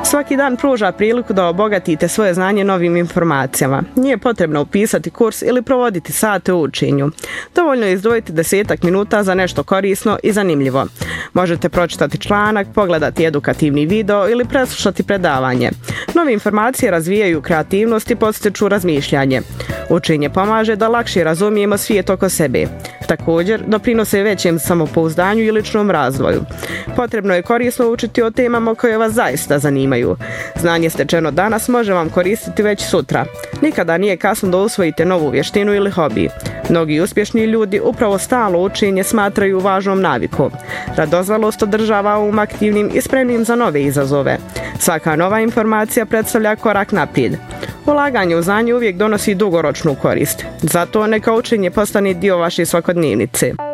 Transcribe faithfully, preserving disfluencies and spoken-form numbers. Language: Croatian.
Svaki dan pruža priliku da obogatite svoje znanje novim informacijama. Nije potrebno upisati kurs ili provoditi sate u učenju. Dovoljno je izdvojiti desetak minuta za nešto korisno i zanimljivo. Možete pročitati članak, pogledati edukativni video ili preslušati predavanje. Nove informacije razvijaju kreativnost i podstiču razmišljanje. Učenje pomaže da lakše razumijemo svijet oko sebe. Također, doprinose većem samopouzdanju i ličnom razvoju. Potrebno je korisno učiti o temama koje vas zaista zanimaju. Znanje stečeno danas može vam koristiti već sutra. Nikada nije kasno da usvojite novu vještinu ili hobi. Mnogi uspješni ljudi upravo stalno učenje smatraju važnom navikom. Radozvalost održava um aktivnim i spremnim za nove izazove. Svaka nova informacija predstavlja korak naprijed. Ulaganje u znanje uvijek donosi dugoročnu korist. Zato neka učenje postane dio vaše svakodnevnice.